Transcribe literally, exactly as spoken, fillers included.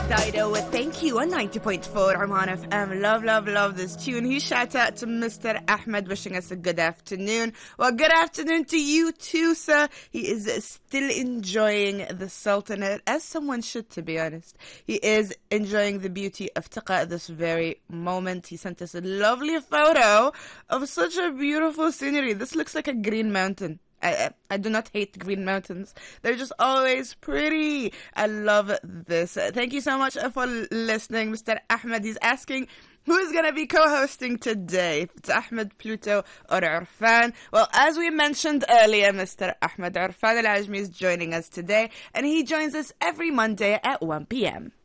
Dido with Thank You on ninety point four Oman F M. Love, love, love this tune. Huge shout out to Mister Ahmed wishing us a good afternoon. Well, good afternoon to you too, sir. He is still enjoying the Sultanate, as someone should, to be honest. He is enjoying the beauty of Taqa at this very moment. He sent us a lovely photo of such a beautiful scenery. This looks like a green mountain. I, I do not hate green mountains. They're just always pretty. I love this. Thank you so much for listening, Mister Ahmed. He's asking who is going to be co-hosting today. If it's Ahmed, Pluto, or Irfan. Well, as we mentioned earlier, Mister Ahmed Irfan Al-Ajmi is joining us today, and he joins us every Monday at one p.m.